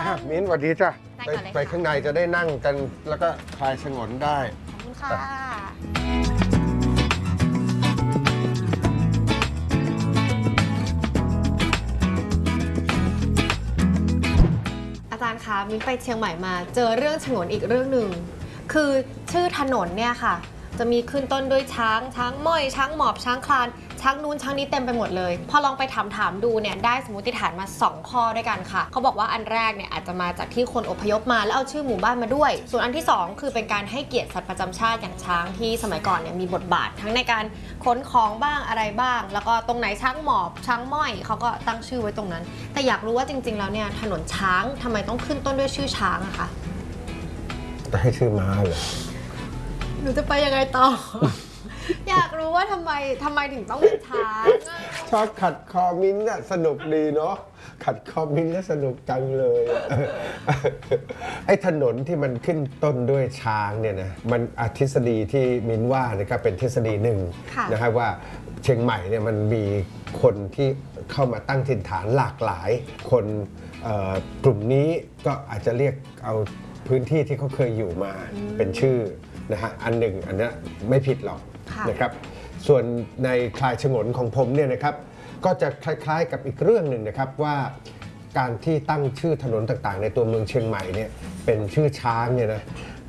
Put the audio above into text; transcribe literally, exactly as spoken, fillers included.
มิ้นสวัสดีจ้ะไปไปข้างในจะได้นั่งกันแล้วก็คลายฉงนได้ขอบคุณค่ะอาจารย์คะมิ้นไปเชียงใหม่มาเจอเรื่องฉงนอีกเรื่องหนึ่งคือชื่อถนนเนี่ยค่ะจะมีขึ้นต้นด้วยช้างช้างม้อยช้างหมอบช้างคลานช้างนู้นช้างนี้เต็มไปหมดเลยพอลองไปถามถามดูเนี่ยได้สมมติฐานมาสองข้อด้วยกันค่ะเขาบอกว่าอันแรกเนี่ยอาจจะมาจากที่คนอพยพมาแล้วเอาชื่อหมู่บ้านมาด้วยส่วนอันที่สองคือเป็นการให้เกียรติสัตว์ประจำชาติอย่างช้างที่สมัยก่อนเนี่ยมีบทบาททั้งในการขนของบ้างอะไรบ้าง แล้วก็ตรงไหนช้างหมอบช้างม้อยเขาก็ตั้งชื่อไว้ตรงนั้นแต่อยากรู้ว่าจริงๆแล้วเนี่ยถนนช้างทำไมต้องขึ้นต้นด้วยชื่อช้างอะคะจะให้ชื่อม้าเหรอหนูจะไปยังไงต่อ อยากรู้ว่าทำไมทำไมถึงต้องเป็นช้างชอบขัดคอมิ้นท์อะสนุกดีเนาะขัดคอมิ้นท์แล้วสนุกจังเลยไอ้ถนนที่มันขึ้นต้นด้วยช้างเนี่ยนะมันทฤษฎีที่มิ้นว่านะครับเป็นทฤษฎีหนึ่งนะครับว่าเชียงใหม่เนี่ยมันมีคนที่เข้ามาตั้งถิ่นฐานหลากหลายคนกลุ่มนี้ก็อาจจะเรียกเอาพื้นที่ที่เขาเคยอยู่มาเป็นชื่อนะฮะอันหนึ่งอันนี้ไม่ผิดหรอกนะครับส่วนในคลายฉงนของผมเนี่ยนะครับก็จะคล้ายๆกับอีกเรื่องหนึ่งนะครับว่าการที่ตั้งชื่อถนนต่างๆในตัวเมืองเชียงใหม่เนี่ยเป็นชื่อช้างเนี่ยนะ